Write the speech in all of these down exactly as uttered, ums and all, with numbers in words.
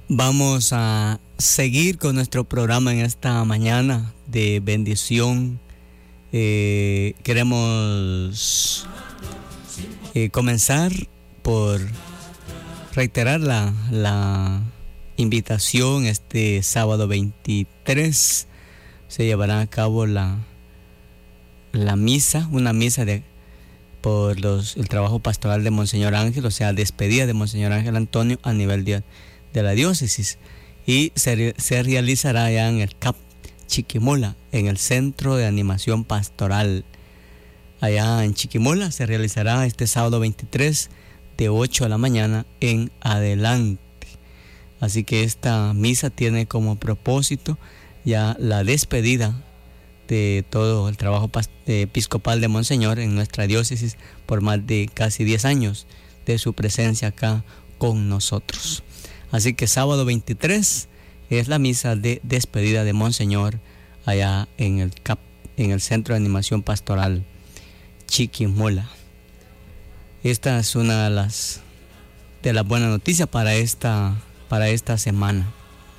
Vamos a seguir con nuestro programa en esta mañana de bendición. Eh, queremos eh, comenzar por reiterar la, la invitación. Este sábado veintitrés se llevará a cabo la, la misa, una misa de por los, el trabajo pastoral de Monseñor Ángel, o sea, despedida de Monseñor Ángel Antonio a nivel de, de la diócesis, y se, se realizará ya en el C A P Chiquimula, en el Centro de Animación Pastoral. Allá en Chiquimula se realizará este sábado veintitrés de ocho de la mañana en adelante. Así que esta misa tiene como propósito ya la despedida de todo el trabajo episcopal de Monseñor en nuestra diócesis por más de casi diez años de su presencia acá con nosotros. Así que sábado veintitrés es la misa de despedida de Monseñor allá en el C A P, en el Centro de Animación Pastoral Chiquimula. Esta es una de las de las buenas noticias para esta para esta semana.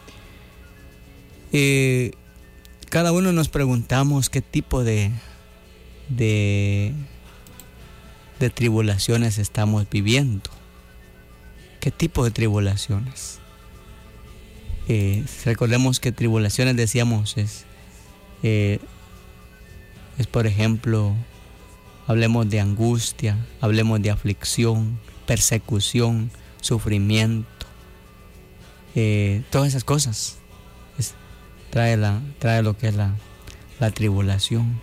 Eh, cada uno nos preguntamos qué tipo de de de tribulaciones estamos viviendo. ¿Qué tipo de tribulaciones? Eh, recordemos que tribulaciones, decíamos, es, eh, es por ejemplo, hablemos de angustia, hablemos de aflicción, persecución, sufrimiento, eh, todas esas cosas. Es, trae, la, trae lo que es la, la tribulación.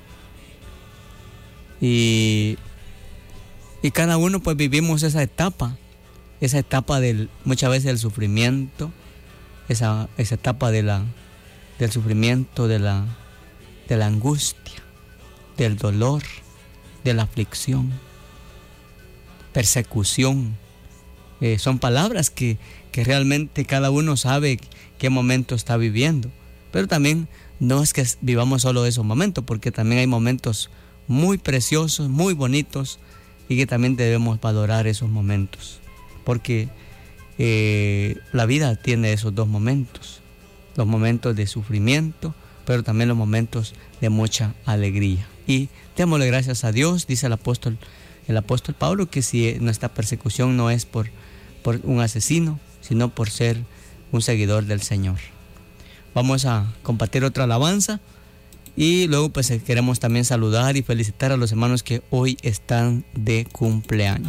Y, y cada uno pues vivimos esa etapa. Esa etapa del, muchas veces del sufrimiento, esa, esa etapa de la, del sufrimiento, de la, de la angustia, del dolor, de la aflicción, persecución. Eh, son palabras que, que realmente cada uno sabe qué momento está viviendo. Pero también no es que vivamos solo esos momentos, porque también hay momentos muy preciosos, muy bonitos, y que también debemos valorar esos momentos. Porque eh, la vida tiene esos dos momentos, los momentos de sufrimiento, pero también los momentos de mucha alegría. Y démosle gracias a Dios, dice el apóstol, el apóstol Pablo, que si nuestra persecución no es por, por un asesino, sino por ser un seguidor del Señor. Vamos a compartir otra alabanza y luego pues queremos también saludar y felicitar a los hermanos que hoy están de cumpleaños.